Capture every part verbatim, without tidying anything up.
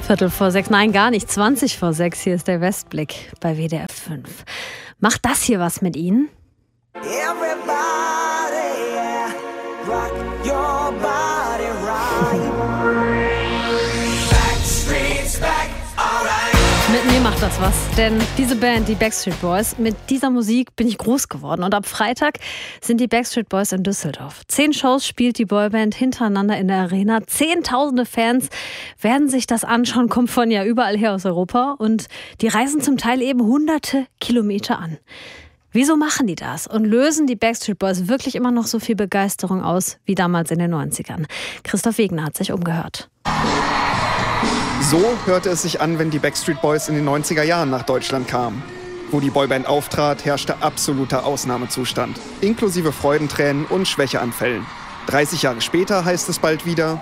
Viertel vor sechs, nein, gar nicht, zwanzig vor sechs. Hier ist der Westblick bei W D R fünf. Macht das hier was mit Ihnen? Everybody, yeah, rock your body right. Backstreet's back, alright. Mit mir macht das was, denn diese Band, die Backstreet Boys, mit dieser Musik bin ich groß geworden. Und ab Freitag sind die Backstreet Boys in Düsseldorf. Zehn Shows spielt die Boyband hintereinander in der Arena. Zehntausende Fans werden sich das anschauen, kommen von ja überall her aus Europa. Und die reisen zum Teil eben hunderte Kilometer an. Wieso machen die das? Und lösen die Backstreet Boys wirklich immer noch so viel Begeisterung aus wie damals in den neunzigern? Christoph Wegner hat sich umgehört. So hörte es sich an, wenn die Backstreet Boys in den neunziger Jahren nach Deutschland kamen. Wo die Boyband auftrat, herrschte absoluter Ausnahmezustand. Inklusive Freudentränen und Schwächeanfällen. dreißig Jahre später heißt es bald wieder: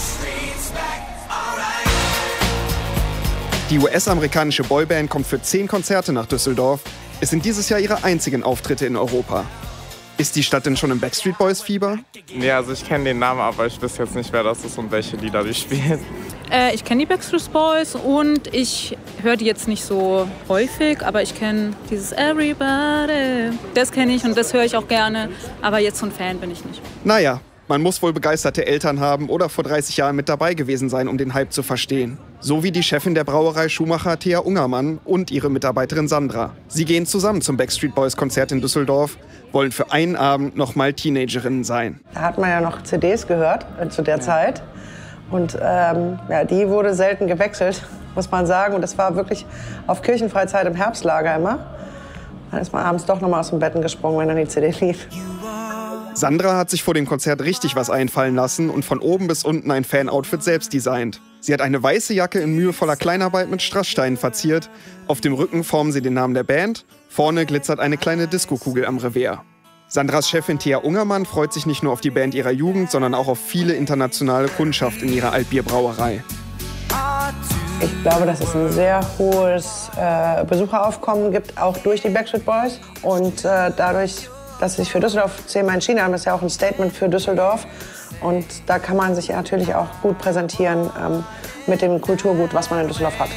Die U S-amerikanische Boyband kommt für zehn Konzerte nach Düsseldorf. Es sind dieses Jahr ihre einzigen Auftritte in Europa. Ist die Stadt denn schon im Backstreet Boys-Fieber? Ja, also ich kenne den Namen, aber ich weiß jetzt nicht, wer das ist und welche Lieder die spielen. Äh, ich kenne die Backstreet Boys und ich höre die jetzt nicht so häufig, aber ich kenne dieses Everybody. Das kenne ich und das höre ich auch gerne, aber jetzt so ein Fan bin ich nicht. Naja, man muss wohl begeisterte Eltern haben oder vor dreißig Jahren mit dabei gewesen sein, um den Hype zu verstehen. So wie die Chefin der Brauerei Schumacher, Thea Ungermann, und ihre Mitarbeiterin Sandra. Sie gehen zusammen zum Backstreet Boys Konzert in Düsseldorf, wollen für einen Abend noch mal Teenagerinnen sein. Da hat man ja noch C Ds gehört äh, zu der ja. Zeit. Und ähm, ja, die wurde selten gewechselt, muss man sagen. Und das war wirklich auf Kirchenfreizeit im Herbstlager immer. Dann ist man abends doch noch mal aus dem Betten gesprungen, wenn dann die C D lief. Sandra hat sich vor dem Konzert richtig was einfallen lassen und von oben bis unten ein Fan-Outfit selbst designt. Sie hat eine weiße Jacke in mühevoller Kleinarbeit mit Strasssteinen verziert. Auf dem Rücken formen sie den Namen der Band. Vorne glitzert eine kleine Diskokugel am Revers. Sandras Chefin Thea Ungermann freut sich nicht nur auf die Band ihrer Jugend, sondern auch auf viele internationale Kundschaft in ihrer Altbierbrauerei. Ich glaube, dass es ein sehr hohes äh, Besucheraufkommen gibt, auch durch die Backstreet Boys. Und äh, dadurch, dass sie sich für Düsseldorf zehnmal entschieden haben, ist ja auch ein Statement für Düsseldorf. Und da kann man sich natürlich auch gut präsentieren ähm, mit dem Kulturgut, was man in Düsseldorf hat.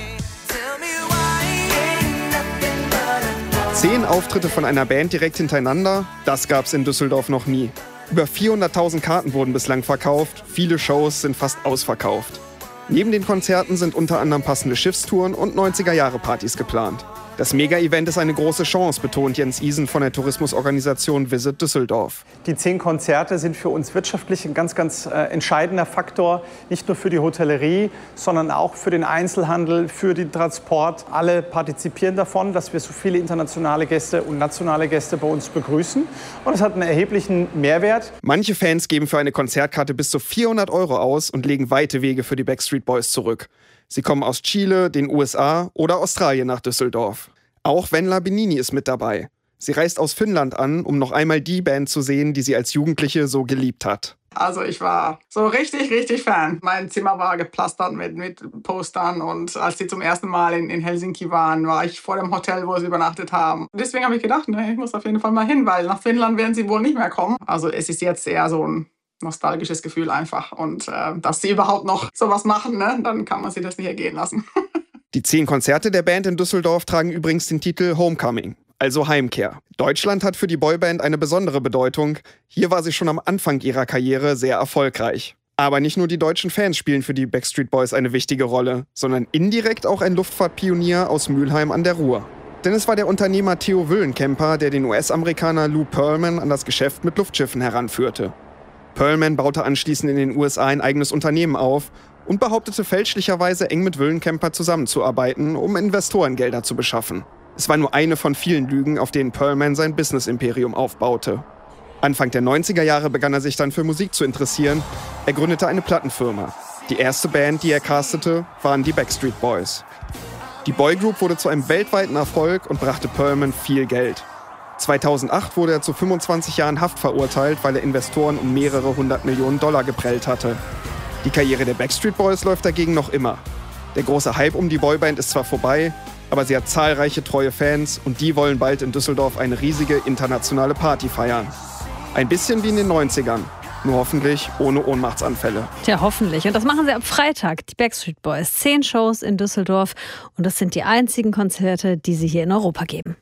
Zehn Auftritte von einer Band direkt hintereinander, das gab's in Düsseldorf noch nie. Über vierhunderttausend Karten wurden bislang verkauft, viele Shows sind fast ausverkauft. Neben den Konzerten sind unter anderem passende Schiffstouren und neunziger-Jahre-Partys geplant. Das Mega-Event ist eine große Chance, betont Jens Isen von der Tourismusorganisation Visit Düsseldorf. Die zehn Konzerte sind für uns wirtschaftlich ein ganz, ganz äh, entscheidender Faktor. Nicht nur für die Hotellerie, sondern auch für den Einzelhandel, für den Transport. Alle partizipieren davon, dass wir so viele internationale Gäste und nationale Gäste bei uns begrüßen. Und es hat einen erheblichen Mehrwert. Manche Fans geben für eine Konzertkarte bis zu vierhundert Euro aus und legen weite Wege für die Backstreet Boys zurück. Sie kommen aus Chile, den U S A oder Australien nach Düsseldorf. Auch Venla Benini ist mit dabei. Sie reist aus Finnland an, um noch einmal die Band zu sehen, die sie als Jugendliche so geliebt hat. Also ich war so richtig, richtig Fan. Mein Zimmer war gepflastert mit, mit Postern und als sie zum ersten Mal in, in Helsinki waren, war ich vor dem Hotel, wo sie übernachtet haben. Deswegen habe ich gedacht, ne, ich muss auf jeden Fall mal hin, weil nach Finnland werden sie wohl nicht mehr kommen. Also es ist jetzt eher so ein nostalgisches Gefühl einfach. Und äh, dass sie überhaupt noch sowas machen, ne, dann kann man sich das nicht ergehen lassen. Die zehn Konzerte der Band in Düsseldorf tragen übrigens den Titel Homecoming, also Heimkehr. Deutschland hat für die Boyband eine besondere Bedeutung. Hier war sie schon am Anfang ihrer Karriere sehr erfolgreich. Aber nicht nur die deutschen Fans spielen für die Backstreet Boys eine wichtige Rolle, sondern indirekt auch ein Luftfahrtpionier aus Mülheim an der Ruhr. Denn es war der Unternehmer Theo Wüllenkemper, der den U S-Amerikaner Lou Pearlman an das Geschäft mit Luftschiffen heranführte. Pearlman baute anschließend in den U S A ein eigenes Unternehmen auf und behauptete fälschlicherweise eng mit Wüllenkemper zusammenzuarbeiten, um Investorengelder zu beschaffen. Es war nur eine von vielen Lügen, auf denen Pearlman sein Business-Imperium aufbaute. Anfang der neunziger Jahre begann er sich dann für Musik zu interessieren. Er gründete eine Plattenfirma. Die erste Band, die er castete, waren die Backstreet Boys. Die Boygroup wurde zu einem weltweiten Erfolg und brachte Pearlman viel Geld. zweitausendacht wurde er zu fünfundzwanzig Jahren Haft verurteilt, weil er Investoren um mehrere hundert Millionen Dollar geprellt hatte. Die Karriere der Backstreet Boys läuft dagegen noch immer. Der große Hype um die Boyband ist zwar vorbei, aber sie hat zahlreiche treue Fans und die wollen bald in Düsseldorf eine riesige internationale Party feiern. Ein bisschen wie in den neunzigern. Nur hoffentlich ohne Ohnmachtsanfälle. Tja, hoffentlich. Und das machen sie ab Freitag, die Backstreet Boys. Zehn Shows in Düsseldorf. Und das sind die einzigen Konzerte, die sie hier in Europa geben.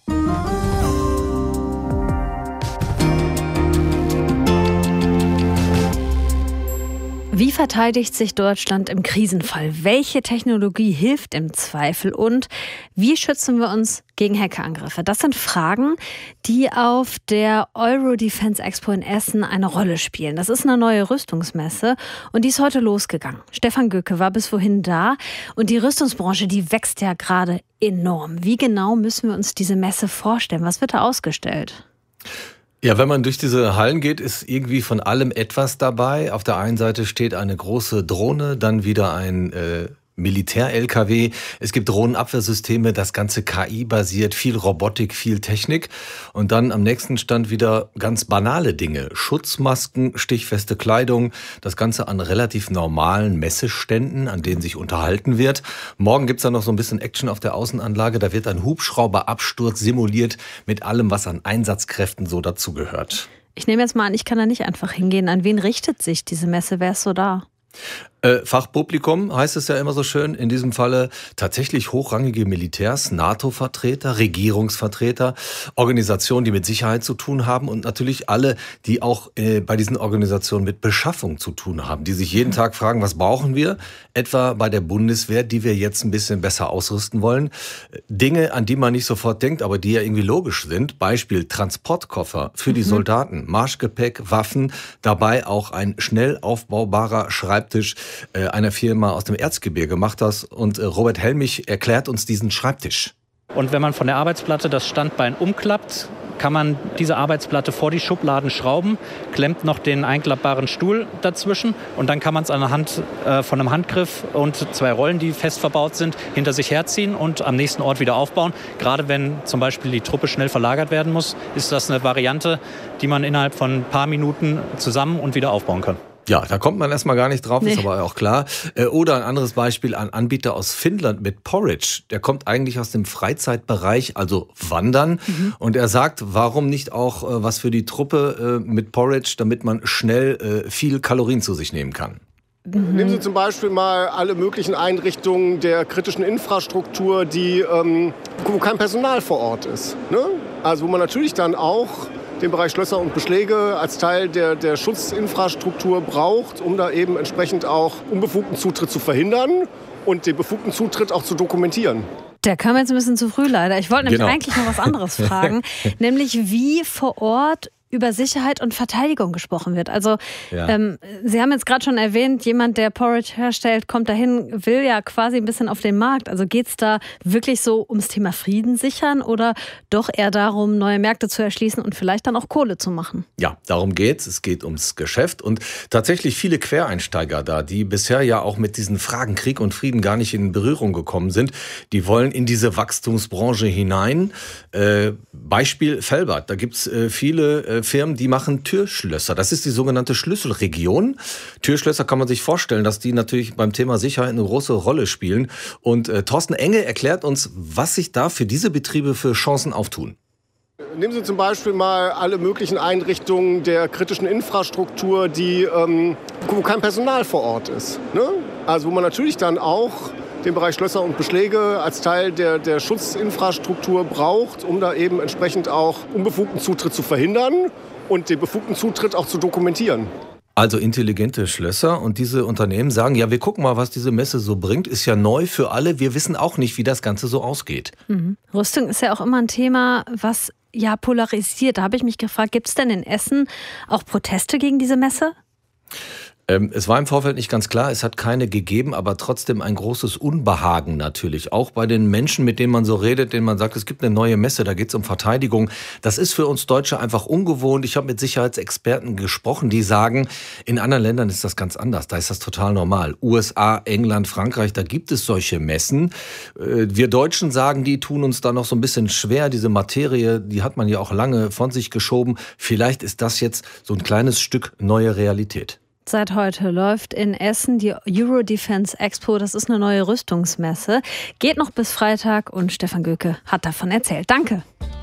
Wie verteidigt sich Deutschland im Krisenfall? Welche Technologie hilft im Zweifel? Und wie schützen wir uns gegen Hackerangriffe? Das sind Fragen, die auf der Euro Defense Expo in Essen eine Rolle spielen. Das ist eine neue Rüstungsmesse und die ist heute losgegangen. Stefan Göcke war bis vorhin da und die Rüstungsbranche, die wächst ja gerade enorm. Wie genau müssen wir uns diese Messe vorstellen? Was wird da ausgestellt? Ja, wenn man durch diese Hallen geht, ist irgendwie von allem etwas dabei. Auf der einen Seite steht eine große Drohne, dann wieder ein äh, Militär-L K W. Es gibt Drohnenabwehrsysteme, das Ganze K I-basiert, viel Robotik, viel Technik. Und dann am nächsten Stand wieder ganz banale Dinge. Schutzmasken, stichfeste Kleidung, das Ganze an relativ normalen Messeständen, an denen sich unterhalten wird. Morgen gibt's dann noch so ein bisschen Action auf der Außenanlage. Da wird ein Hubschrauberabsturz simuliert mit allem, was an Einsatzkräften so dazugehört. Ich nehme jetzt mal an, ich kann da nicht einfach hingehen. An wen richtet sich diese Messe? Wer ist so da? Äh, Fachpublikum heißt es ja immer so schön, in diesem Falle tatsächlich hochrangige Militärs, NATO-Vertreter, Regierungsvertreter, Organisationen, die mit Sicherheit zu tun haben und natürlich alle, die auch äh, bei diesen Organisationen mit Beschaffung zu tun haben, die sich jeden Tag fragen, was brauchen wir, etwa bei der Bundeswehr, die wir jetzt ein bisschen besser ausrüsten wollen. Dinge, an die man nicht sofort denkt, aber die ja irgendwie logisch sind. Beispiel Transportkoffer für die Soldaten, Marschgepäck, Waffen, dabei auch ein schnell aufbaubarer Schreibtisch einer Firma aus dem Erzgebirge macht das und Robert Helmich erklärt uns diesen Schreibtisch. Und wenn man von der Arbeitsplatte das Standbein umklappt, kann man diese Arbeitsplatte vor die Schubladen schrauben, klemmt noch den einklappbaren Stuhl dazwischen und dann kann man es anhand äh, von einem Handgriff und zwei Rollen, die fest verbaut sind, hinter sich herziehen und am nächsten Ort wieder aufbauen. Gerade wenn zum Beispiel die Truppe schnell verlagert werden muss, ist das eine Variante, die man innerhalb von ein paar Minuten zusammen und wieder aufbauen kann. Ja, da kommt man erstmal gar nicht drauf, Nee. ist aber auch klar. Oder ein anderes Beispiel, ein Anbieter aus Finnland mit Porridge. Der kommt eigentlich aus dem Freizeitbereich, also Wandern. Mhm. Und er sagt, warum nicht auch äh, was für die Truppe äh, mit Porridge, damit man schnell äh, viel Kalorien zu sich nehmen kann. Mhm. Nehmen Sie zum Beispiel mal alle möglichen Einrichtungen der kritischen Infrastruktur, die, ähm, wo kein Personal vor Ort ist. Ne? Also wo man natürlich dann auch den Bereich Schlösser und Beschläge als Teil der, der Schutzinfrastruktur braucht, um da eben entsprechend auch unbefugten Zutritt zu verhindern und den befugten Zutritt auch zu dokumentieren. Der kam jetzt ein bisschen zu früh leider. Ich wollte nämlich Genau. eigentlich noch was anderes fragen, nämlich wie vor Ort über Sicherheit und Verteidigung gesprochen wird. Also Ja. ähm, Sie haben jetzt gerade schon erwähnt, jemand, der Porridge herstellt, kommt dahin, will ja quasi ein bisschen auf den Markt. Also geht es da wirklich so ums Thema Frieden sichern oder doch eher darum, neue Märkte zu erschließen und vielleicht dann auch Kohle zu machen? Ja, darum geht's. Es geht ums Geschäft und tatsächlich viele Quereinsteiger da, die bisher ja auch mit diesen Fragen Krieg und Frieden gar nicht in Berührung gekommen sind. Die wollen in diese Wachstumsbranche hinein. Äh, Beispiel Felbert. Da gibt's äh, viele äh, Firmen, die machen Türschlösser. Das ist die sogenannte Schlüsselregion. Türschlösser kann man sich vorstellen, dass die natürlich beim Thema Sicherheit eine große Rolle spielen. Und äh, Thorsten Enge erklärt uns, was sich da für diese Betriebe für Chancen auftun. Nehmen Sie zum Beispiel mal alle möglichen Einrichtungen der kritischen Infrastruktur, die, ähm, wo kein Personal vor Ort ist. Ne? Also wo man natürlich dann auch den Bereich Schlösser und Beschläge als Teil der, der Schutzinfrastruktur braucht, um da eben entsprechend auch unbefugten Zutritt zu verhindern und den befugten Zutritt auch zu dokumentieren. Also intelligente Schlösser und diese Unternehmen sagen, ja, wir gucken mal, was diese Messe so bringt, ist ja neu für alle, wir wissen auch nicht, wie das Ganze so ausgeht. Mhm. Rüstung ist ja auch immer ein Thema, was ja polarisiert. Da habe ich mich gefragt, gibt es denn in Essen auch Proteste gegen diese Messe? Ähm, es war im Vorfeld nicht ganz klar, es hat keine gegeben, aber trotzdem ein großes Unbehagen natürlich. Auch bei den Menschen, mit denen man so redet, denen man sagt, es gibt eine neue Messe, da geht es um Verteidigung. Das ist für uns Deutsche einfach ungewohnt. Ich habe mit Sicherheitsexperten gesprochen, die sagen, in anderen Ländern ist das ganz anders. Da ist das total normal. U S A, England, Frankreich, da gibt es solche Messen. Wir Deutschen sagen, die tun uns da noch so ein bisschen schwer. Diese Materie, die hat man ja auch lange von sich geschoben. Vielleicht ist das jetzt so ein kleines Stück neue Realität. Seit heute läuft in Essen die Euro Defense Expo. Das ist eine neue Rüstungsmesse. Geht noch bis Freitag und Stefan Göcke hat davon erzählt. Danke.